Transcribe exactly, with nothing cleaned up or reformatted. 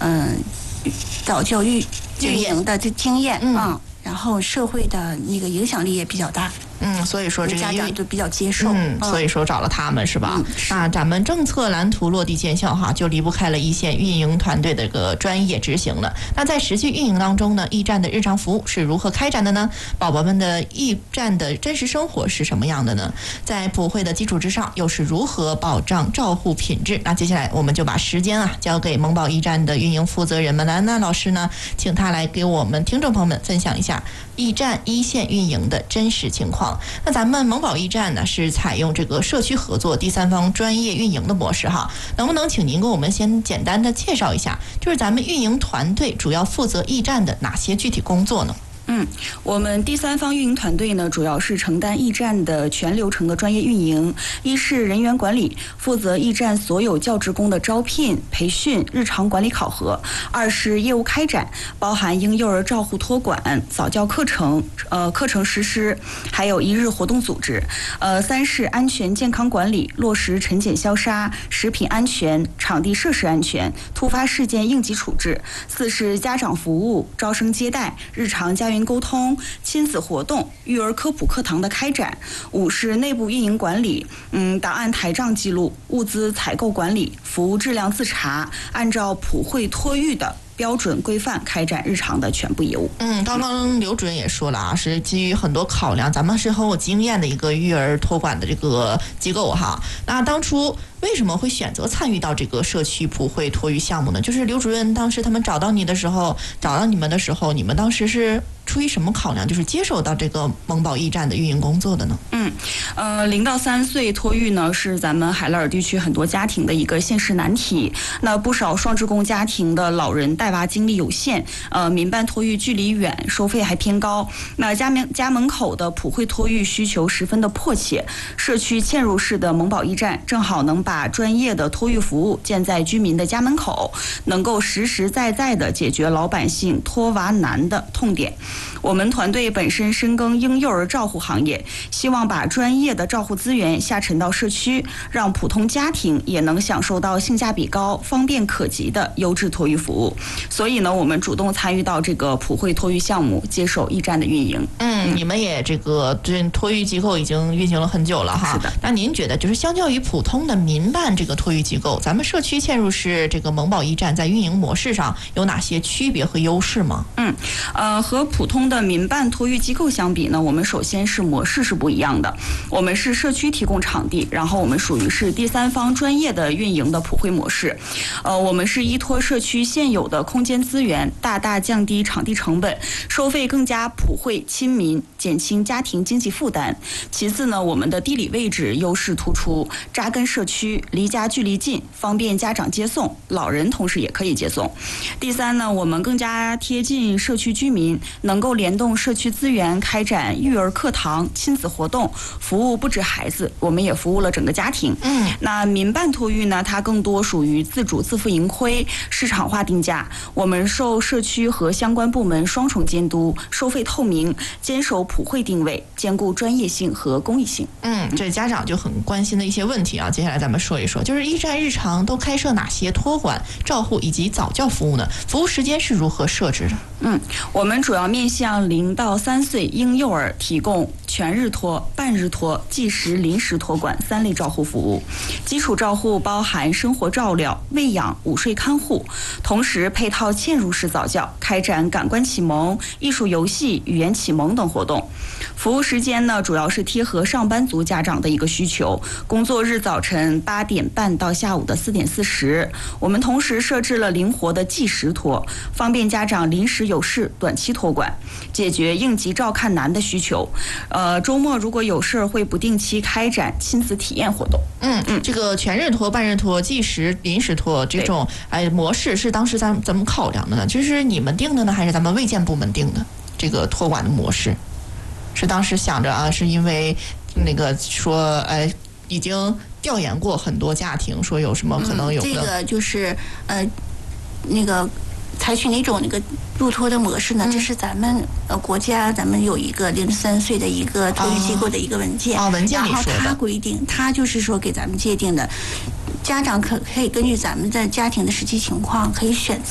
嗯、呃、早教育运营的这经验啊、嗯，然后社会的那个影响力也比较大。 嗯，所以说这个家长就比较接受， 嗯，所以说找了他们是吧？ 嗯、 那咱们政策蓝图落地见效哈，就离不开了一线运营团队的这个专业执行了。那在实际运营当中呢，驿站的日常服务是如何开展的呢？宝宝们的驿站的真实生活是什么样的呢？在普惠的基础之上，又是如何保障照护品质？那接下来我们就把时间啊交给萌宝驿站的运营负责人们兰兰老师呢，请他来给我们听众朋友们分享一下驿站一线运营的真实情况。那咱们萌宝驿站呢是采用这个社区合作第三方专业运营的模式哈，能不能请您给我们先简单的介绍一下，就是咱们运营团队主要负责驿站的哪些具体工作呢？ 嗯，我们第三方运营团队呢，主要是承担驿站的全流程的专业运营。一是人员管理，负责驿站所有教职工的招聘、培训、日常管理考核；二是业务开展，包含婴幼儿照护托管、早教课程、呃课程实施，还有一日活动组织。呃，三是安全健康管理，落实晨检消杀、食品安全、场地设施安全、突发事件应急处置。四是家长服务、招生接待、日常家园沟通、亲子活动、育儿科普课堂的开展。五是内部运营管理，嗯，档案台账记录、物资采购管理、服务质量自查，按照普惠托育的标准规范开展日常的全部业务。 嗯，刚刚刘主任也说了啊，是基于很多考量，咱们是很有经验的一个育儿托管的这个机构哈。那当初为什么会选择参与到这个社区普惠托育项目呢？就是刘主任当时他们找到你的时候，找到你们的时候，你们当时是出于什么考量，就是接受到这个萌宝驿站的运营工作的呢？ 嗯，呃，零到三岁托育呢是咱们海拉尔地区很多家庭的一个现实难题。那不少双职工家庭的老人带娃精力有限，呃，民办托育距离远，收费还偏高。那家门家门口的普惠托育需求十分的迫切，社区嵌入式的萌宝驿站正好能把专业的托育服务建在居民的家门口，能够实实在在的解决老百姓托娃难的痛点。我们团队本身深耕婴幼儿照护行业，希望把专业的照护资源下沉到社区，让普通家庭也能享受到性价比高、方便可及的优质托育服务。所以呢，我们主动参与到这个普惠托育项目，接手驿站的运营。 嗯，你们也这个这托育机构已经运行了很久了哈。 是的。 那您觉得，就是相较于普通的民办这个托育机构，咱们社区嵌入式这个萌宝驿站在运营模式上有哪些区别和优势吗？ 嗯，呃，和普通的民办托育机构相比呢，我们首先是模式是不一样的。我们是社区提供场地，然后我们属于是第三方专业的运营的普惠模式。呃，我们是依托社区现有的空间资源，大大降低场地成本，收费更加普惠亲民，减轻家庭经济负担。其次呢，我们的地理位置优势突出，扎根社区，离家距离近，方便家长接送，老人同时也可以接送。第三呢，我们更加贴近社区居民，能够联动社区资源开展育儿课堂、亲子活动，服务不止孩子，我们也服务了整个家庭。 嗯， 那民办托育呢，它更多属于自主自负盈亏、市场化定价。我们受社区和相关部门双重监督，收费透明，坚守普惠定位，兼顾专业性和公益性。 嗯，这家长就很关心的一些问题啊，接下来咱们说一说，就是驿站日常都开设哪些托管、照护以及早教服务呢？服务时间是如何设置的？ 嗯，我们主要面向零到三岁婴幼儿提供全日托、半日托、即时临时托管三类照护服务。基础照护包含生活照料、喂养、午睡看护，同时配套嵌入式早教，开展感官启蒙、艺术游戏、语言启蒙等活动。服务时间呢，主要是贴合上班族家长的一个需求，工作日早晨八点半到下午的四点四十。我们同时设置了灵活的即时托，方便家长临时有事短期托管，解决应急照看难的需求。呃，周末如果有事会不定期开展亲子体验活动。 嗯嗯，这个全日托、半日托、即时、临时托这种哎模式是当时咱怎么考量的呢？就是你们定的呢，还是咱们卫健部门定的这个托管的模式？是当时想着啊，是因为那个说哎已经调研过很多家庭，说有什么可能有的、 嗯、这个就是呃那个。采取哪种那个入托的模式呢？这是咱们呃国家咱们有一个零至三岁的一个托育机构的一个文件啊，文件里说的。 然后它规定，它就是说给咱们界定的，家长可可以根据咱们的家庭的实际情况可以选择。